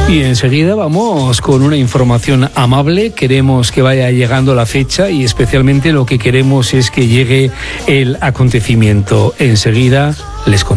Y enseguida vamos con una información amable. Queremos que vaya llegando la fecha y especialmente lo que queremos es que llegue el acontecimiento. Enseguida les contamos.